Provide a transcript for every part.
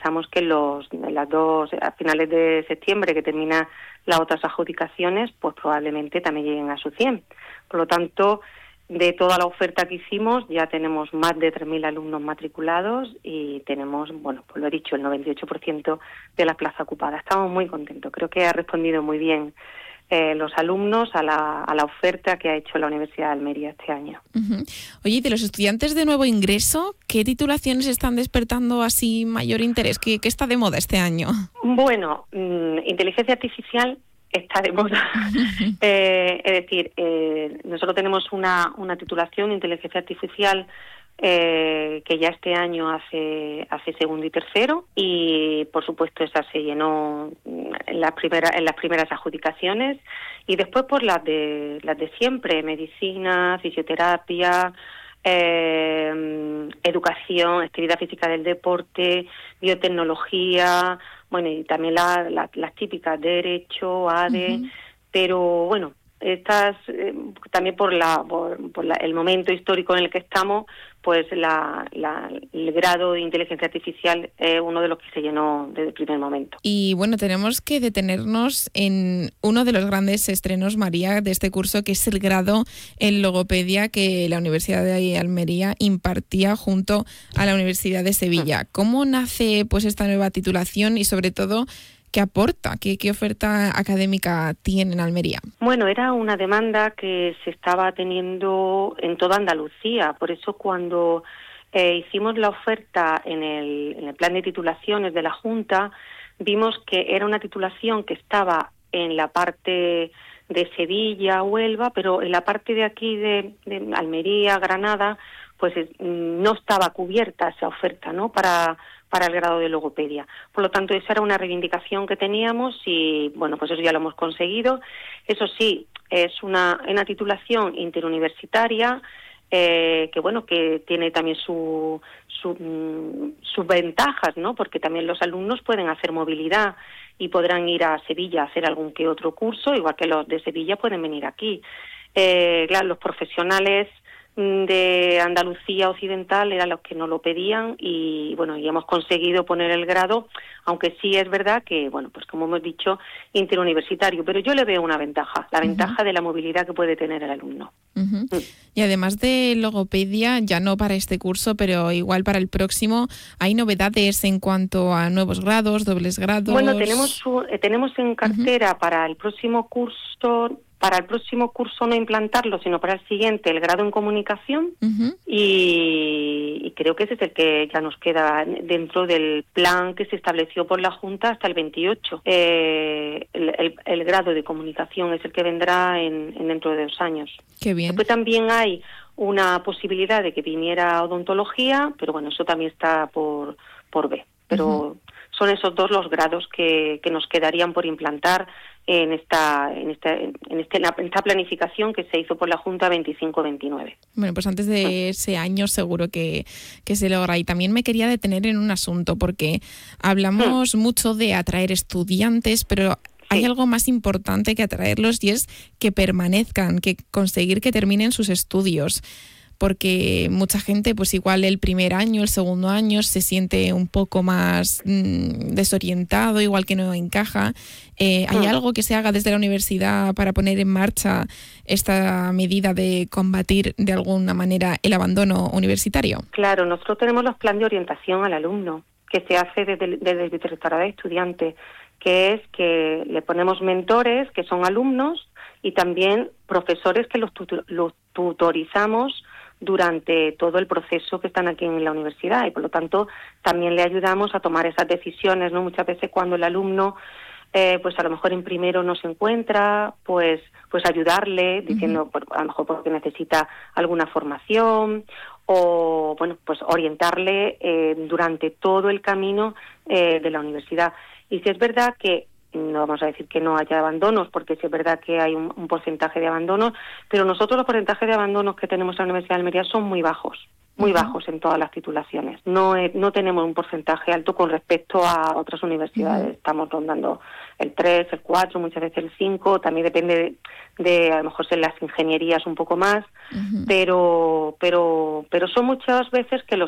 pensamos que a finales de septiembre, que termina las otras adjudicaciones, pues probablemente también lleguen a su 100. Por lo tanto, de toda la oferta que hicimos, ya tenemos más de 3.000 alumnos matriculados y tenemos, bueno, pues lo he dicho, el 98% de la plaza ocupada. Estamos muy contentos. Creo que ha respondido muy bien los alumnos a la oferta que ha hecho la Universidad de Almería este año. Uh-huh. Oye, y de los estudiantes de nuevo ingreso, ¿qué titulaciones están despertando así mayor interés? ¿Qué está de moda este año? Bueno, inteligencia artificial está de moda. Es decir, nosotros tenemos una titulación de inteligencia artificial que ya este año hace segundo y tercero, y por supuesto esa se llenó en las primeras adjudicaciones, y después por las de siempre: medicina, fisioterapia, educación, actividad física del deporte, biotecnología, bueno, y también las típicas derecho, ADE, uh-huh. Pero bueno, estas también por el momento histórico en el que estamos, pues el grado de inteligencia artificial es uno de los que se llenó desde el primer momento. Y bueno, tenemos que detenernos en uno de los grandes estrenos, María, de este curso, que es el grado en logopedia que la Universidad de Almería impartía junto a la Universidad de Sevilla. ¿Cómo nace pues esta nueva titulación y sobre todo qué aporta, qué oferta académica tiene en Almería? Bueno, era una demanda que se estaba teniendo en toda Andalucía. Por eso cuando hicimos la oferta en el plan de titulaciones de la Junta, vimos que era una titulación que estaba en la parte de Sevilla, Huelva, pero en la parte de aquí de Almería, Granada, pues no estaba cubierta esa oferta, ¿no?, para el grado de logopedia. Por lo tanto, esa era una reivindicación que teníamos y, bueno, pues eso ya lo hemos conseguido. Eso sí, es una titulación interuniversitaria que tiene también sus ventajas, ¿no?, porque también los alumnos pueden hacer movilidad y podrán ir a Sevilla a hacer algún que otro curso, igual que los de Sevilla pueden venir aquí. Claro, los profesionales de Andalucía Occidental eran los que nos lo pedían y bueno, y hemos conseguido poner el grado, aunque sí es verdad que, bueno, pues como hemos dicho, interuniversitario, pero yo le veo una ventaja, la ventaja de la movilidad que puede tener el alumno. Uh-huh. Y además de logopedia, ya no para este curso, pero igual para el próximo, ¿hay novedades en cuanto a nuevos grados, dobles grados? Bueno, tenemos en cartera para el próximo curso. Para el próximo curso no implantarlo, sino para el siguiente, el grado en comunicación, uh-huh. y creo que ese es el que ya nos queda dentro del plan que se estableció por la Junta hasta el 28. El grado de comunicación es el que vendrá dentro de 2 años. Qué bien. Después también hay una posibilidad de que viniera odontología, pero bueno, eso también está por ver. Pero uh-huh. Son esos 2 los grados que nos quedarían por implantar en esta planificación que se hizo por la Junta 25-29. Bueno, pues antes de ese año seguro que se logra. Y también me quería detener en un asunto, porque hablamos mucho de atraer estudiantes, pero hay algo más importante que atraerlos, y es que permanezcan, que conseguir que terminen sus estudios. Porque mucha gente, pues igual el primer año, el segundo año, se siente un poco más desorientado, igual que no encaja. ¿Hay algo que se haga desde la universidad para poner en marcha esta medida de combatir de alguna manera el abandono universitario? Claro, nosotros tenemos los planes de orientación al alumno, que se hace desde el Vicerrectorado de Estudiantes, que es que le ponemos mentores, que son alumnos, y también profesores que los tutorizamos durante todo el proceso que están aquí en la universidad, y por lo tanto también le ayudamos a tomar esas decisiones, ¿no? Muchas veces cuando el alumno pues a lo mejor en primero no se encuentra, pues ayudarle diciendo, uh-huh. A lo mejor porque necesita alguna formación, o bueno, pues orientarle durante todo el camino de la universidad. Y si es verdad que no vamos a decir que no haya abandonos, porque sí es verdad que hay un porcentaje de abandonos, pero nosotros los porcentajes de abandonos que tenemos en la Universidad de Almería son muy bajos en todas las titulaciones. No tenemos un porcentaje alto con respecto a otras universidades. Estamos rondando el 3, el 4, muchas veces el 5, también depende de a lo mejor en las ingenierías un poco más, pero son muchas veces que los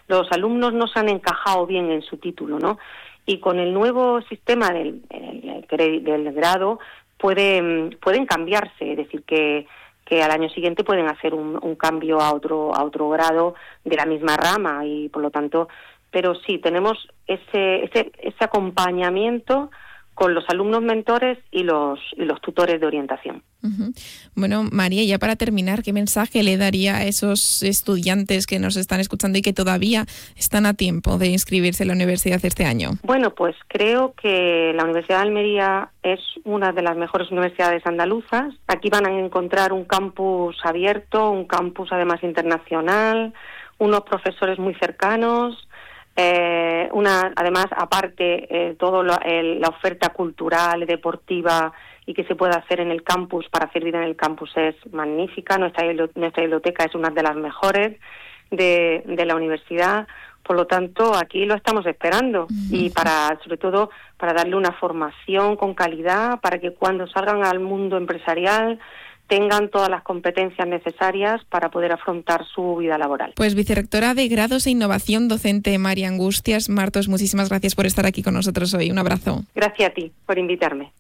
los alumnos no se han encajado bien en su título, ¿no? Y con el nuevo sistema del grado pueden cambiarse, es decir, que al año siguiente pueden hacer un cambio a otro grado de la misma rama y por lo tanto, pero sí, tenemos ese acompañamiento con los alumnos mentores y los tutores de orientación. Uh-huh. Bueno, María, ya para terminar, ¿qué mensaje le daría a esos estudiantes que nos están escuchando y que todavía están a tiempo de inscribirse en la universidad este año? Bueno, pues creo que la Universidad de Almería es una de las mejores universidades andaluzas. Aquí van a encontrar un campus abierto, un campus además internacional, unos profesores muy cercanos. Además, aparte, toda la oferta cultural, deportiva y que se puede hacer en el campus, para hacer vida en el campus, es magnífica. Nuestra biblioteca es una de las mejores de la universidad. Por lo tanto, aquí lo estamos esperando y sobre todo para darle una formación con calidad, para que cuando salgan al mundo empresarial tengan todas las competencias necesarias para poder afrontar su vida laboral. Pues vicerrectora de Grados e Innovación, docente María Angustias Martos, muchísimas gracias por estar aquí con nosotros hoy. Un abrazo. Gracias a ti por invitarme.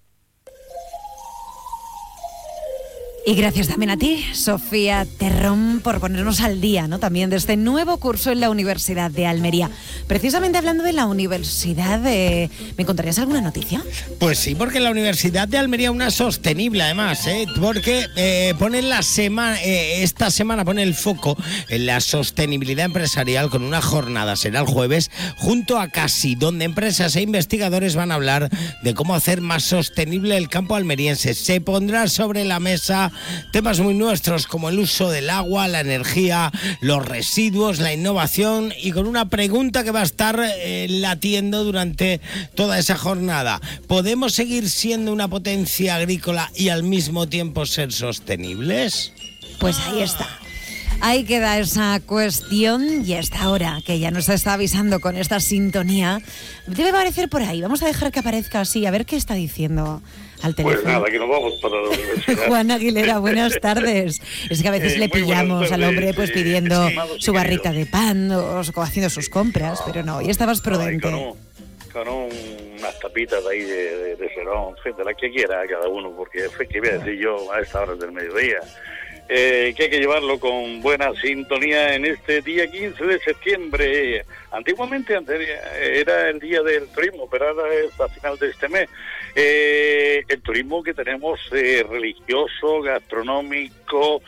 Y gracias también a ti, Sofía Terrón, por ponernos al día, ¿no? También de este nuevo curso en la Universidad de Almería. Precisamente hablando de la universidad, ¿me contarías alguna noticia? Pues sí, porque la Universidad de Almería, una sostenible además, porque pone esta semana pone el foco en la sostenibilidad empresarial con una jornada, será el jueves, junto a CASI, donde empresas e investigadores van a hablar de cómo hacer más sostenible el campo almeriense. Se pondrá sobre la mesa temas muy nuestros como el uso del agua, la energía, los residuos, la innovación y con una pregunta que va a estar latiendo durante toda esa jornada. ¿Podemos seguir siendo una potencia agrícola y al mismo tiempo ser sostenibles? Pues ahí está. Ahí queda esa cuestión y hasta ahora que ya nos está avisando con esta sintonía, debe aparecer por ahí. Vamos a dejar que aparezca así, a ver qué está diciendo al teléfono. Pues nada, que nos vamos para la universidad. Juan Aguilera, buenas tardes. Es que a veces le pillamos al hombre pues pidiendo su barrita de pan o haciendo sus compras, pero no, hoy estabas prudente. Con unas tapitas ahí de serón, de la que quiera cada uno, porque ¿qué voy a decir yo a esta hora del mediodía? Que hay que llevarlo con buena sintonía en este día 15 de septiembre. Antiguamente era el día del turismo, pero ahora es a final de este mes. El turismo que tenemos religioso, gastronómico,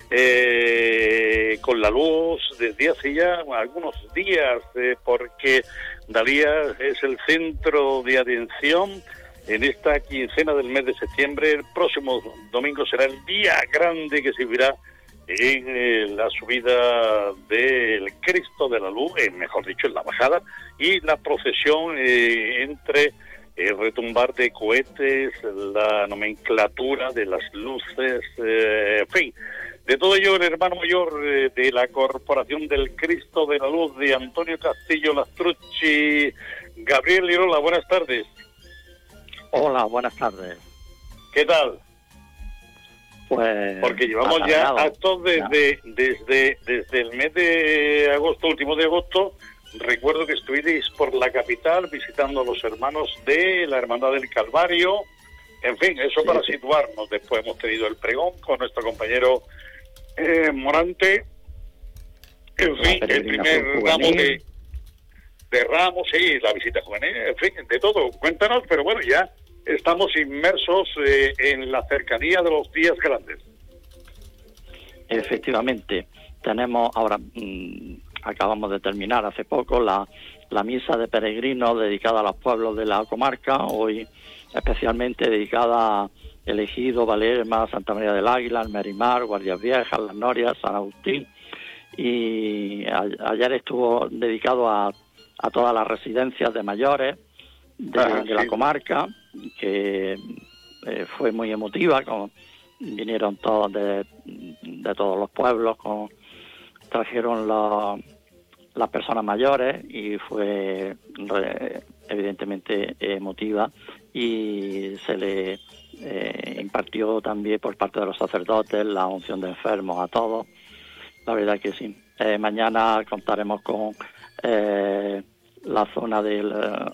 con la luz desde hace ya algunos días, porque Dalía es el centro de atención en esta quincena del mes de septiembre. El próximo domingo será el día grande que se vivirá en la subida del Cristo de la Luz, mejor dicho, en la bajada, y la procesión entre el retumbar de cohetes, la nomenclatura de las luces, en fin. De todo ello, el hermano mayor de la Corporación del Cristo de la Luz, de Antonio Castillo Lastrucci, Gabriel Lirola, buenas tardes. Hola, buenas tardes. ¿Qué tal? Pues porque llevamos ya actos desde el mes de agosto, último de agosto. Recuerdo que estuvisteis por la capital visitando a los hermanos de la Hermandad del Calvario. En fin, eso sí, para situarnos. Después hemos tenido el pregón con nuestro compañero Morante. En fin, el primer ramo de ramos, sí, la visita juvenil, en fin, de todo. Cuéntanos, pero bueno, ya estamos inmersos en la cercanía de los días grandes. Efectivamente, tenemos ahora, acabamos de terminar hace poco la misa de peregrinos dedicada a los pueblos de la comarca, hoy especialmente dedicada a El Ejido, Valerma, Santa María del Águila, Almerimar, Guardias Viejas, Las Norias, San Agustín, y ayer estuvo dedicado a todas las residencias de mayores de la comarca, que fue muy emotiva, vinieron todos de todos los pueblos, trajeron las personas mayores y fue evidentemente emotiva, y se le impartió también por parte de los sacerdotes la unción de enfermos a todos. La verdad que sí. Mañana contaremos con la zona del